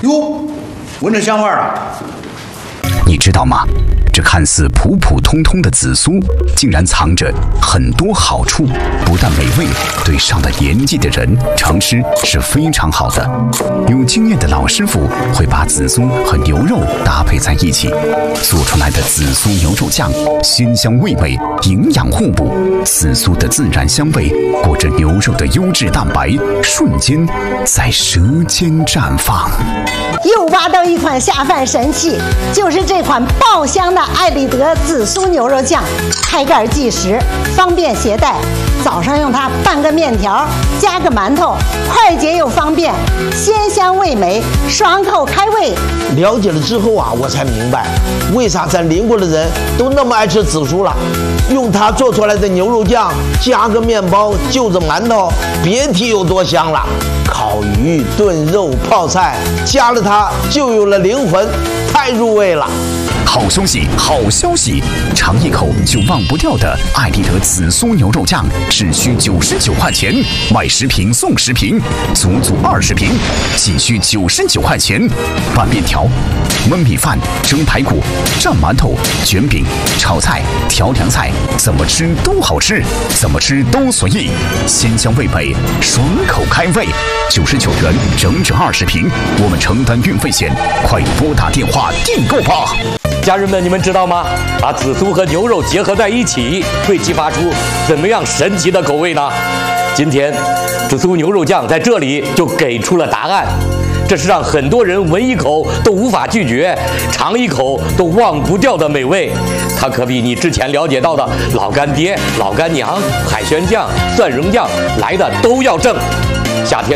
哟，闻着香味儿了。 你知道吗？这看似普普通通的紫苏，竟然藏着很多好处。不但美味，对上了年纪的人常吃是非常好的。有经验的老师傅会把紫苏和牛肉搭配在一起，做出来的紫苏牛肉酱鲜香味美，营养互补。紫苏的自然香味裹着牛肉的优质蛋白，瞬间在舌尖绽放。 又挖到一款下饭神器，就是这款爆香的艾丽德紫苏牛肉酱，开盖即食，方便携带。早上用它拌个面条，加个馒头，快捷又方便，鲜香味美，爽口开胃。 了解了之后啊，我才明白为啥咱邻国的人都那么爱吃紫苏了。用它做出来的牛肉酱，加个面包，就着馒头，别提有多香了。烤鱼、炖肉、泡菜，加了它就有了灵魂，太入味了。 好消息，好消息！尝一口就忘不掉的艾丽德紫苏牛肉酱，只需99块钱，买10瓶送10瓶，足20瓶，仅需99块钱。拌面条、焖米饭、蒸排骨、蘸馒头、卷饼、炒菜、调凉菜，怎么吃都好吃，怎么吃都随意，鲜香味美，爽口开胃。99元，整整20瓶，我们承担运费险，快拨打电话订购吧！ 家人们，你们知道吗？把紫苏和牛肉结合在一起，会激发出怎么样神奇的口味呢？今天，紫苏牛肉酱在这里就给出了答案。这是让很多人闻一口都无法拒绝，尝一口都忘不掉的美味。它可比你之前了解到的老干爹、老干娘、海鲜酱、蒜蓉酱来的都要正。夏天